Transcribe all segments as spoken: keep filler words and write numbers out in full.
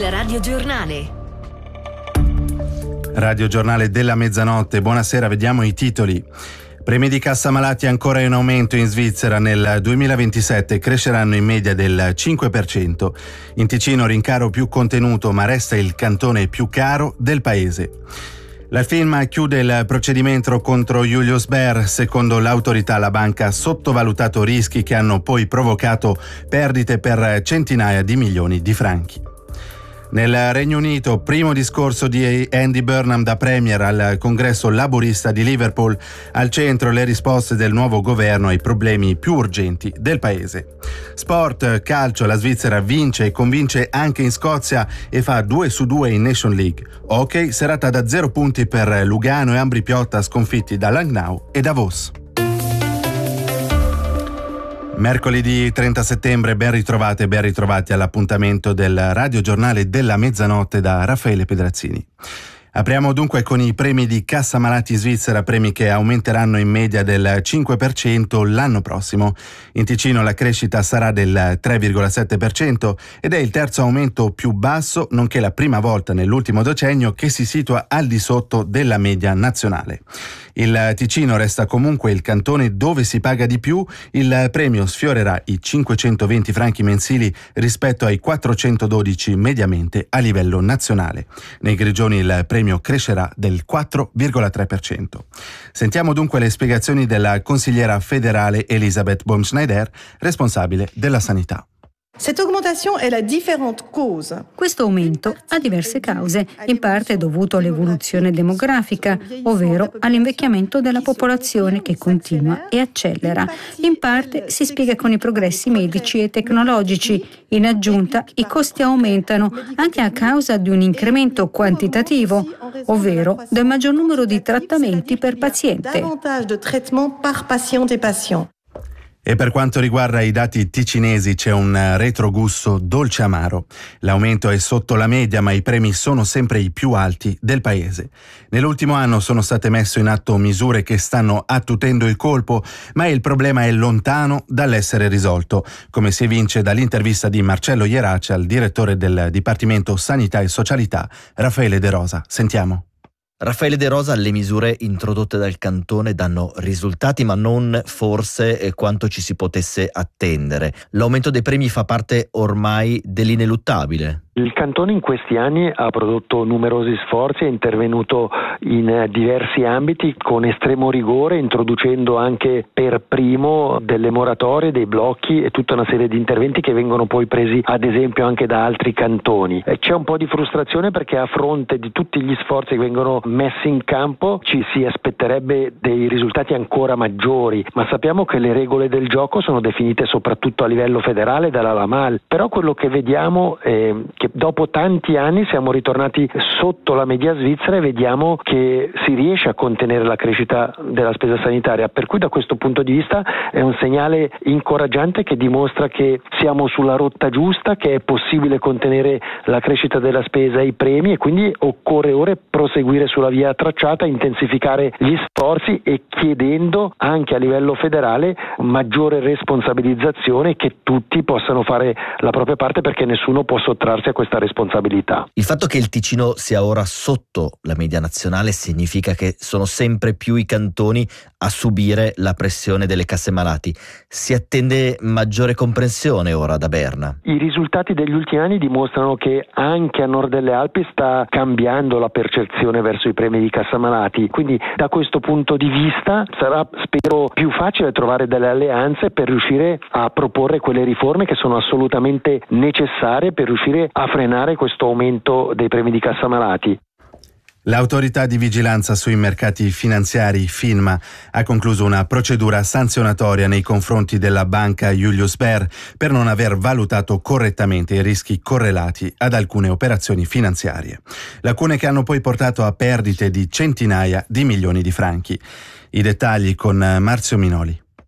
Il radiogiornale. Radiogiornale della mezzanotte, buonasera, vediamo i titoli. Premi di cassa malati ancora in aumento in Svizzera, nel duemilaventisette cresceranno in media del cinque per cento. In Ticino rincaro più contenuto, ma resta il cantone più caro del paese. La firma chiude il procedimento contro Julius Baer. Secondo l'autorità la banca ha sottovalutato rischi che hanno poi provocato perdite per centinaia di milioni di franchi. Nel Regno Unito, primo discorso di Andy Burnham da Premier al congresso laburista di Liverpool, al centro le risposte del nuovo governo ai problemi più urgenti del paese. Sport, calcio, la Svizzera vince e convince anche in Scozia e fa due su due in Nation League. Hockey, serata da zero punti per Lugano e Ambri Piotta sconfitti da Langnau e Davos. Mercoledì trenta settembre, ben ritrovate e ben ritrovati all'appuntamento del radiogiornale della mezzanotte da Raffaele Pedrazzini. Apriamo dunque con i premi di cassa malati Svizzera, premi che aumenteranno in media del cinque per cento l'anno prossimo. In Ticino la crescita sarà del tre virgola sette per cento ed è il terzo aumento più basso, nonché la prima volta nell'ultimo decennio che si situa al di sotto della media nazionale. Il Ticino resta comunque il cantone dove si paga di più, il premio sfiorerà i cinquecentoventi franchi mensili rispetto ai quattrocentododici mediamente a livello nazionale. Nei Grigioni il premio crescerà del quattro virgola tre per cento. Sentiamo dunque le spiegazioni della consigliera federale Elisabeth Baumschneider, responsabile della sanità. Questo aumento ha diverse cause, in parte dovuto all'evoluzione demografica, ovvero all'invecchiamento della popolazione che continua e accelera. In parte si spiega con i progressi medici e tecnologici. In aggiunta, i costi aumentano anche a causa di un incremento quantitativo, ovvero del maggior numero di trattamenti per paziente. E per quanto riguarda i dati ticinesi c'è un retrogusto dolce amaro. L'aumento è sotto la media, ma i premi sono sempre i più alti del paese. Nell'ultimo anno sono state messe in atto misure che stanno attutendo il colpo, ma il problema è lontano dall'essere risolto, come si evince dall'intervista di Marcello Ierace al direttore del Dipartimento Sanità e Socialità, Raffaele De Rosa. Sentiamo. Raffaele De Rosa, le misure introdotte dal cantone danno risultati, ma non forse quanto ci si potesse attendere. L'aumento dei premi fa parte ormai dell'ineluttabile. Il cantone in questi anni ha prodotto numerosi sforzi, è intervenuto in diversi ambiti con estremo rigore, introducendo anche per primo delle moratorie, dei blocchi e tutta una serie di interventi che vengono poi presi ad esempio anche da altri cantoni. C'è un po' di frustrazione perché a fronte di tutti gli sforzi che vengono messi in campo ci si aspetterebbe dei risultati ancora maggiori, ma sappiamo che le regole del gioco sono definite soprattutto a livello federale dalla LAMAL, però quello che vediamo è che dopo tanti anni siamo ritornati sotto la media svizzera e vediamo che si riesce a contenere la crescita della spesa sanitaria, per cui da questo punto di vista è un segnale incoraggiante che dimostra che siamo sulla rotta giusta, che è possibile contenere la crescita della spesa e i premi e quindi occorre ora proseguire sulla via tracciata, intensificare gli sforzi e chiedendo anche a livello federale maggiore responsabilizzazione, che tutti possano fare la propria parte perché nessuno può sottrarsi a questa responsabilità. Il fatto che il Ticino sia ora sotto la media nazionale significa che sono sempre più i cantoni a subire la pressione delle casse malati. Si attende maggiore comprensione ora da Berna. I risultati degli ultimi anni dimostrano che anche a nord delle Alpi sta cambiando la percezione verso i premi di cassa malati, quindi da questo punto di vista sarà, spero, più facile trovare delle alleanze per riuscire a proporre quelle riforme che sono assolutamente necessarie per riuscire a frenare questo aumento dei premi di cassa malati. L'autorità di vigilanza sui mercati finanziari, FINMA, ha concluso una procedura sanzionatoria nei confronti della banca Julius Baer per non aver valutato correttamente i rischi correlati ad alcune operazioni finanziarie. Lacune che hanno poi portato a perdite di centinaia di milioni di franchi. I dettagli con Marzio Minoli.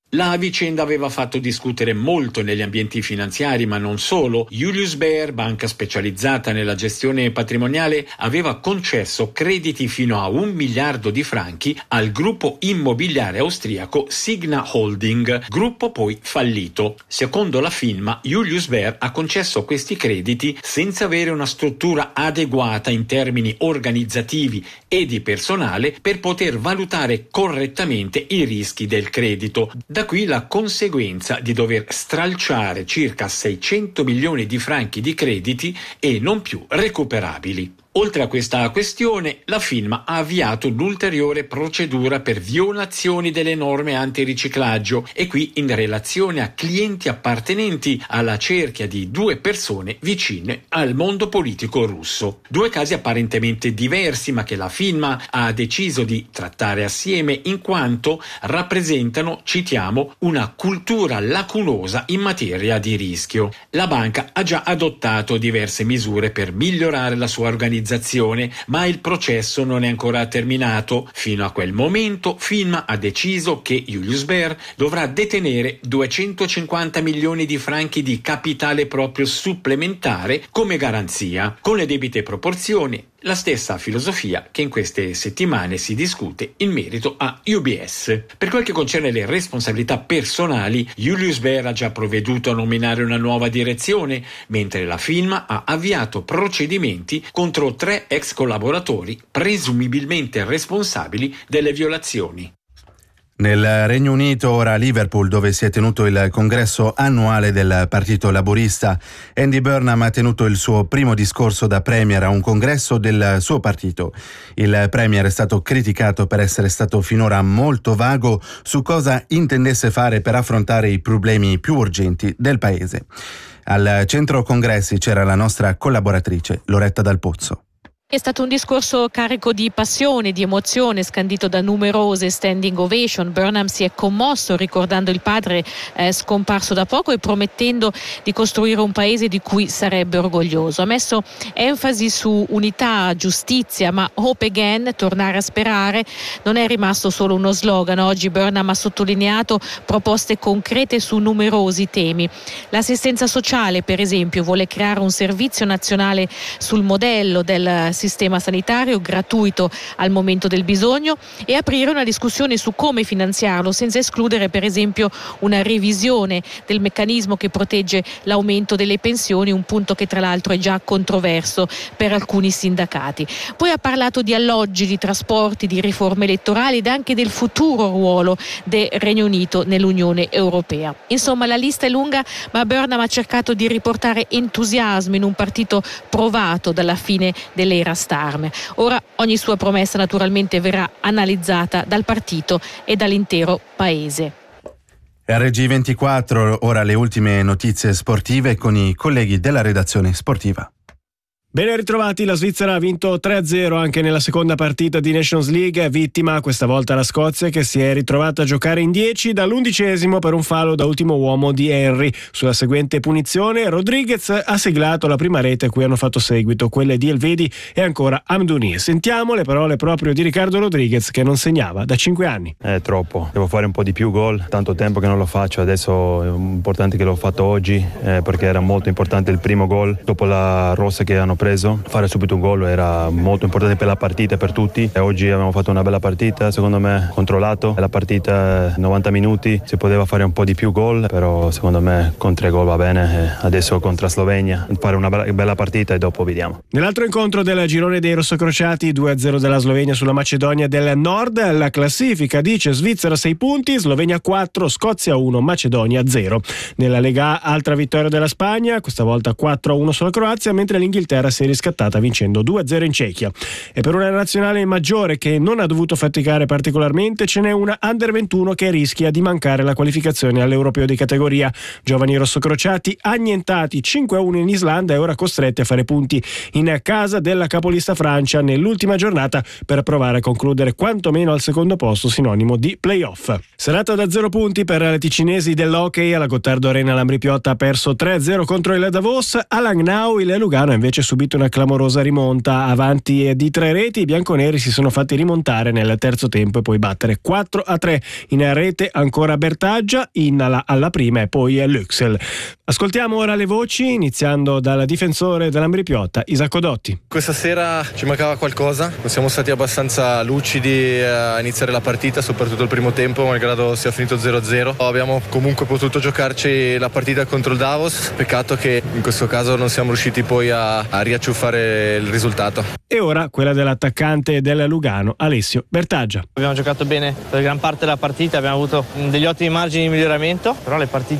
La vicenda aveva fatto discutere molto negli ambienti finanziari, ma non solo. Julius Baer, banca specializzata nella gestione patrimoniale, aveva concesso crediti fino a un miliardo di franchi al gruppo immobiliare austriaco Signa Holding, gruppo poi fallito. Secondo la firma, Julius Baer ha concesso questi crediti senza avere una struttura adeguata in termini organizzativi e di personale per poter valutare correttamente i rischi del credito. Da qui la conseguenza di dover stralciare circa seicento milioni di franchi di crediti e non più recuperabili. Oltre a questa questione, la firma ha avviato un'ulteriore procedura per violazioni delle norme antiriciclaggio e qui in relazione a clienti appartenenti alla cerchia di due persone vicine al mondo politico russo. Due casi apparentemente diversi ma che la firma ha deciso di trattare assieme in quanto rappresentano, citiamo, una cultura lacunosa in materia di rischio. La banca ha già adottato diverse misure per migliorare la sua organizzazione, ma il processo non è ancora terminato. Fino a quel momento, firma ha deciso che Julius Baer dovrà detenere duecentocinquanta milioni di franchi di capitale proprio supplementare come garanzia, con le debite proporzioni. La stessa filosofia che in queste settimane si discute in merito a U B S. Per quel che concerne le responsabilità personali, Julius Baer ha già provveduto a nominare una nuova direzione, mentre la firma ha avviato procedimenti contro tre ex collaboratori presumibilmente responsabili delle violazioni. Nel Regno Unito, ora a Liverpool, dove si è tenuto il congresso annuale del Partito Laburista, Andy Burnham ha tenuto il suo primo discorso da premier a un congresso del suo partito. Il premier è stato criticato per essere stato finora molto vago su cosa intendesse fare per affrontare i problemi più urgenti del paese. Al centro congressi c'era la nostra collaboratrice Loretta Dal Pozzo. È stato un discorso carico di passione, di emozione, scandito da numerose standing ovation. Burnham si è commosso ricordando il padre eh, scomparso da poco e promettendo di costruire un paese di cui sarebbe orgoglioso. Ha messo enfasi su unità, giustizia, ma hope again, tornare a sperare, non è rimasto solo uno slogan. Oggi Burnham ha sottolineato proposte concrete su numerosi temi. L'assistenza sociale, per esempio, vuole creare un servizio nazionale sul modello del sistema sanitario gratuito al momento del bisogno e aprire una discussione su come finanziarlo, senza escludere per esempio una revisione del meccanismo che protegge l'aumento delle pensioni, un punto che tra l'altro è già controverso per alcuni sindacati. Poi ha parlato di alloggi, di trasporti, di riforme elettorali ed anche del futuro ruolo del Regno Unito nell'Unione Europea. Insomma, la lista è lunga, ma Burnham ha cercato di riportare entusiasmo in un partito provato dalla fine dell'era Starmer. Ora ogni sua promessa naturalmente verrà analizzata dal partito e dall'intero paese. R G ventiquattro, ora le ultime notizie sportive con i colleghi della redazione sportiva. Ben ritrovati, la Svizzera ha vinto tre a zero anche nella seconda partita di Nations League, vittima questa volta la Scozia che si è ritrovata a giocare in dieci dall'undicesimo per un fallo da ultimo uomo di Henry. Sulla seguente punizione Rodriguez ha siglato la prima rete a cui hanno fatto seguito quelle di Elvedi e ancora Amdouni. Sentiamo le parole proprio di Ricardo Rodriguez che non segnava da cinque anni. È troppo, devo fare un po' di più gol, tanto tempo che non lo faccio, adesso è importante che l'ho fatto oggi eh, perché era molto importante il primo gol dopo la rossa che hanno preso. Fare subito un gol era molto importante per la partita e per tutti e oggi abbiamo fatto una bella partita, secondo me controllato la partita, novanta minuti, si poteva fare un po' di più gol, però secondo me con tre gol va bene. Adesso contro la Slovenia fare una bella partita e dopo vediamo. Nell'altro incontro del girone dei rossocrociati, due a zero della Slovenia sulla Macedonia del Nord, la classifica dice Svizzera sei punti, Slovenia quattro, Scozia uno, Macedonia zero. Nella Lega A altra vittoria della Spagna, questa volta quattro a uno sulla Croazia, mentre l'Inghilterra si è riscattata vincendo due a zero in Cechia. E per una nazionale maggiore che non ha dovuto faticare particolarmente ce n'è una under ventuno che rischia di mancare la qualificazione all'Europeo di categoria. Giovani rossocrociati annientati cinque a uno in Islanda e ora costretti a fare punti in casa della capolista Francia nell'ultima giornata per provare a concludere quantomeno al secondo posto, sinonimo di play-off. Serata da zero punti per le ticinesi dell'hockey. Alla Gottardo Arena l'Ambrì Piotta ha perso tre a zero contro il Davos. A Langnau il Lugano ha invece subito subito una clamorosa rimonta, avanti di tre reti. I bianconeri si sono fatti rimontare nel terzo tempo e poi battere quattro a tre. In rete ancora Bertaggia, Innala alla prima e poi Lüxel. Ascoltiamo ora le voci, iniziando dal difensore dell'Ambri Piotta, Isacco Dotti. Questa sera ci mancava qualcosa, non siamo stati abbastanza lucidi a iniziare la partita, soprattutto il primo tempo, malgrado sia finito zero a zero. Abbiamo comunque potuto giocarci la partita contro il Davos, peccato che in questo caso non siamo riusciti poi a, a riacciuffare il risultato. E ora quella dell'attaccante del Lugano, Alessio Bertaggia. Abbiamo giocato bene per gran parte della partita, abbiamo avuto degli ottimi margini di miglioramento, però le partite